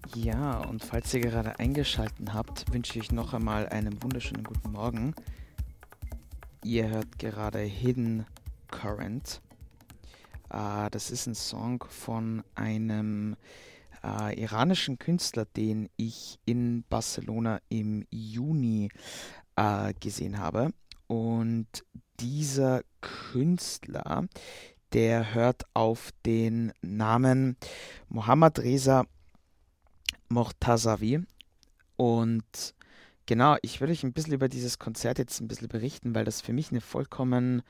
Ja, und falls ihr gerade eingeschaltet habt, wünsche ich noch einmal einen wunderschönen guten Morgen. Ihr hört gerade Hidden Current. Das ist ein Song von einem iranischen Künstler, den ich in Barcelona im Juni gesehen habe. Und dieser Künstler, der hört auf den Namen Mohammad Reza Mortazavi. Und genau, ich würde euch ein bisschen über dieses Konzert jetzt ein bisschen berichten, weil das für mich eine vollkommen,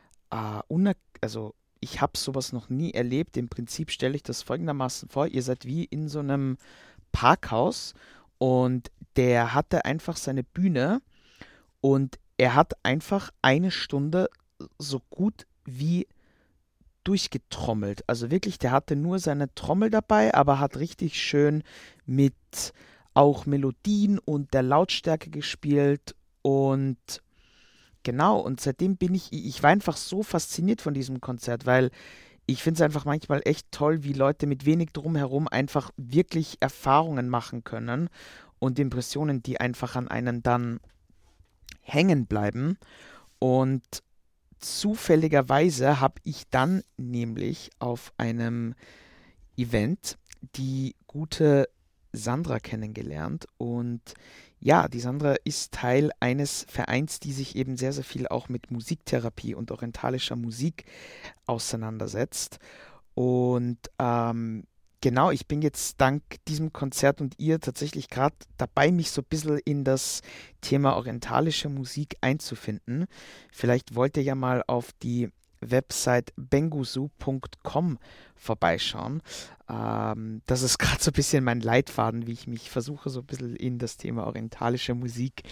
also ich habe sowas noch nie erlebt. Im Prinzip stelle ich das folgendermaßen vor, ihr seid wie in so einem Parkhaus und der hatte einfach seine Bühne und er hat einfach eine Stunde so gut wie durchgetrommelt. Also wirklich, der hatte nur seine Trommel dabei, aber hat richtig schön mit auch Melodien und der Lautstärke gespielt. Und genau, und seitdem ich war einfach so fasziniert von diesem Konzert, weil ich finde es einfach manchmal echt toll, wie Leute mit wenig drumherum einfach wirklich Erfahrungen machen können und Impressionen, die einfach an einen dann hängen bleiben. Und zufälligerweise habe ich dann nämlich auf einem Event die gute Sandra kennengelernt. Und ja, die Sandra ist Teil eines Vereins, die sich eben sehr, sehr viel auch mit Musiktherapie und orientalischer Musik auseinandersetzt. Und genau, ich bin jetzt dank diesem Konzert und ihr tatsächlich gerade dabei, mich so ein bisschen in das Thema orientalische Musik einzufinden. Vielleicht wollt ihr ja mal auf die Website bengusu.com vorbeischauen. Das ist gerade so ein bisschen mein Leitfaden, wie ich mich versuche, so ein bisschen in das Thema orientalische Musik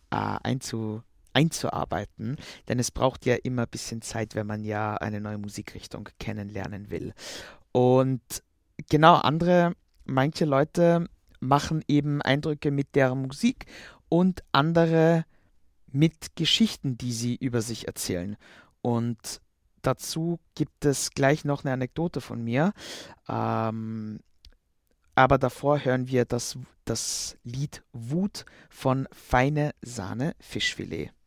einzuarbeiten. Denn es braucht ja immer ein bisschen Zeit, wenn man ja eine neue Musikrichtung kennenlernen will. Und genau, manche Leute machen eben Eindrücke mit deren Musik und andere mit Geschichten, die sie über sich erzählen. Und dazu gibt es gleich noch eine Anekdote von mir. Ähm, aber davor hören wir das Lied Wut von Feine Sahne Fischfilet.